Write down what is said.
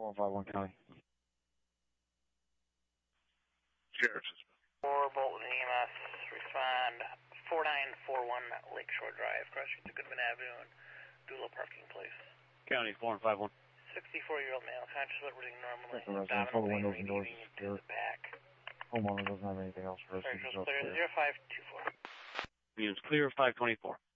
4151 County. Sheriff's. 4 Bolton EMS, respond 4941 Lakeshore Drive, crossing to Goodman Avenue and Dula Parking Place. County 4151. 64-year-old male, conscious but breathing normally. All the windows and doors are to the back. Homeowner doesn't have anything else for us. Clear 0524. Units clear 524.